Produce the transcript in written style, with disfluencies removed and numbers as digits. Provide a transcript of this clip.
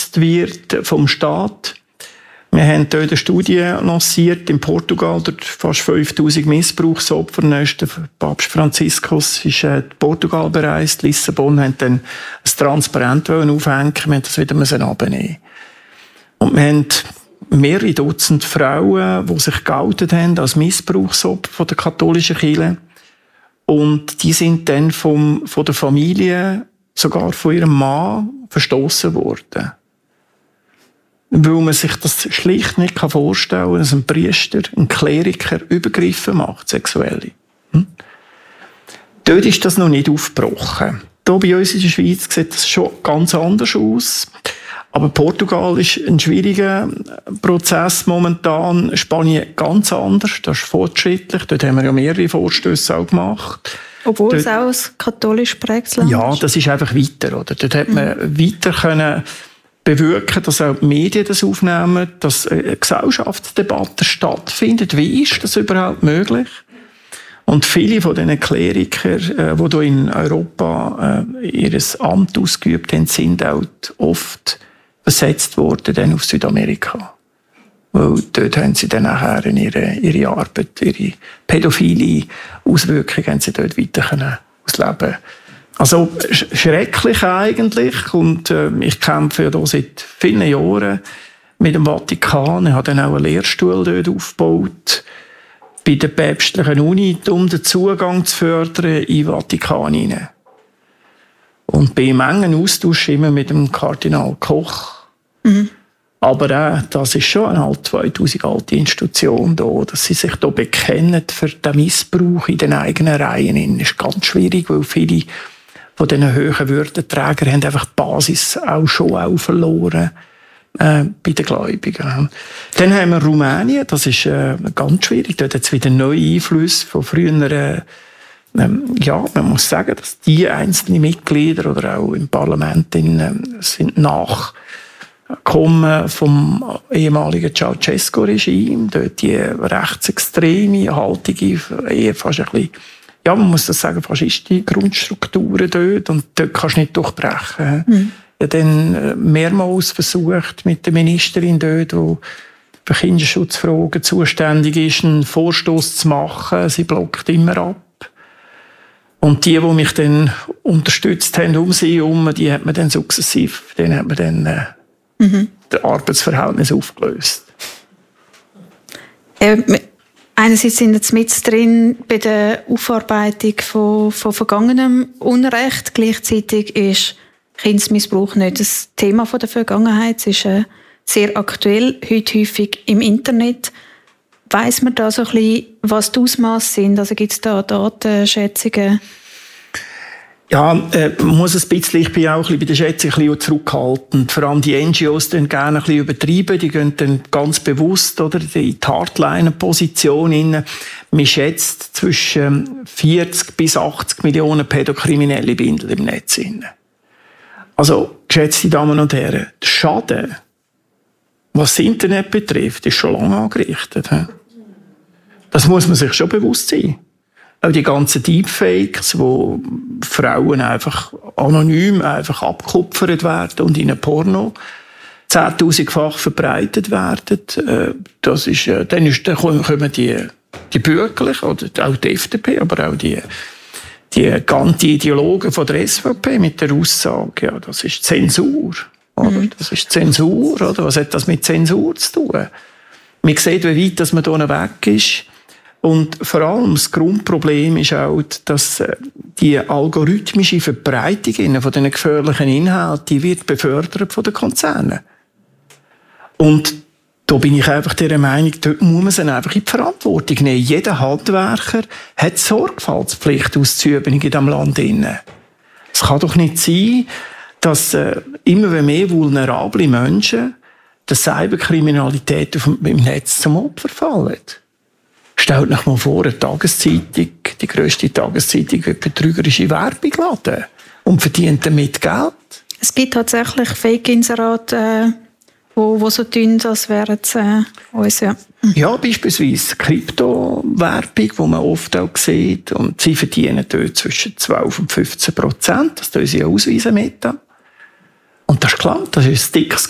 genutzt wird vom Staat. Wir haben dort eine Studie lanciert in Portugal, dort fast 5000 Missbrauchsopfer. Der Papst Franziskus ist in Portugal bereist. Lissabon haben dann ein Transparent aufhängen. Wir haben das wieder abnehmen. Und wir haben mehrere Dutzend Frauen, die sich geoutet haben als Missbrauchsopfer von der katholischen Kirche. Und die sind dann von der Familie, sogar von ihrem Mann, verstoßen worden. Weil man sich das schlicht nicht vorstellen kann, dass ein Priester, ein Kleriker Übergriffe macht, sexuelle. Dort ist das noch nicht aufgebrochen. Hier bei uns in der Schweiz sieht das schon ganz anders aus. Aber Portugal ist ein schwieriger Prozess momentan. Spanien ganz anders. Das ist fortschrittlich. Dort haben wir ja mehrere Vorstöße auch gemacht. Obwohl es auch ein katholisch prägtes Land ist. Ja, das ist einfach weiter. Oder? Dort hat man weiter können bewirken, dass auch die Medien das aufnehmen, dass eine Gesellschaftsdebatte stattfindet. Wie ist das überhaupt möglich? Und viele von diesen Klerikern, die hier in Europa ihr Amt ausgeübt haben, sind auch oft versetzt worden dann auf Südamerika. Weil dort haben sie dann nachher ihre Arbeit, ihre pädophile Auswirkungen haben sie dort weiter ausleben. Also schrecklich eigentlich. Und ich kämpfe ja hier seit vielen Jahren mit dem Vatikan. Ich habe dann auch einen Lehrstuhl dort aufgebaut bei der päpstlichen Uni, um den Zugang zu fördern in den Vatikan hinein. Und bin im engen Austausch immer mit dem Kardinal Koch. Aber das ist schon eine 2000 alte Institution hier, dass sie sich hier bekennen für den Missbrauch in den eigenen Reihen. Das ist ganz schwierig, weil viele von diesen hohen Würdenträgern haben einfach die Basis auch schon verloren bei den Gläubigen. Dann haben wir Rumänien, das ist ganz schwierig. Dort hat es wieder neue Einflüsse von früheren. Ja, man muss sagen, dass die einzelnen Mitglieder oder auch im Parlament sind Nachkommen vom ehemaligen Ceausescu-Regime. Dort die rechtsextreme, haltige, eher fast ein bisschen, ja, man muss das sagen, faschistische Grundstrukturen dort. Und dort kannst du nicht durchbrechen. Ich habe dann mehrmals versucht, mit der Ministerin dort, die für Kinderschutzfragen zuständig ist, einen Vorstoß zu machen. Sie blockt immer ab. Und die mich dann unterstützt haben, die hat man dann sukzessiv, denen hat man dann das Arbeitsverhältnis aufgelöst. Einerseits sind jetzt mit drin bei der Aufarbeitung von vergangenem Unrecht. Gleichzeitig ist Kindesmissbrauch nicht das Thema der Vergangenheit. Es ist sehr aktuell, heute häufig im Internet. Weiss man da so ein bisschen, was die Ausmaße sind? Also gibt es da Datenschätzungen? Ja, man muss ein bisschen, ich bin auch ein bisschen bei der Schätzung ein bisschen zurückhaltend. Vor allem die NGOs dann gerne ein bisschen übertreiben. Die gehen dann ganz bewusst oder, in die Hardliner-Position rein. Man schätzt zwischen 40 bis 80 Millionen pädokriminelle Bindel im Netz. Also, geschätzte Damen und Herren, der Schaden, was das Internet betrifft, ist schon lange angerichtet. Das muss man sich schon bewusst sein. Auch die ganzen Deepfakes, wo Frauen einfach anonym einfach abgekupfert werden und in ein Porno 10.000-fach verbreitet werden, dann kommen die Bürgerlichen oder auch die FDP, aber auch die ganzen Ideologen von der SVP mit der Aussage, ja, das ist Zensur. Oder? Das ist Zensur, oder? Was hat das mit Zensur zu tun? Man sieht, wie weit dass man hier weg ist. Und vor allem das Grundproblem ist auch, dass die algorithmische Verbreitung von diesen gefährlichen Inhalten, die wird befördert von den Konzernen. Und da bin ich einfach der Meinung, dort muss man sie einfach in die Verantwortung nehmen. Jeder Handwerker hat Sorgfaltspflicht auszuüben in diesem Land. Es kann doch nicht sein, dass immer mehr vulnerable Menschen der Cyberkriminalität im Netz zum Opfer fallen. Stellt euch mal vor, eine Tageszeitung, die grösste Tageszeitung, wird betrügerische Werbung laden und verdient damit Geld. Es gibt tatsächlich Fake-Inserate, die so tun, als wären es uns. Ja. Ja, beispielsweise Kryptowerbung, die man oft auch sieht. Und sie verdienen dort zwischen 12% und 15%. Das tun sie ausweisen mit. Und das ist klar, das ist ein dickes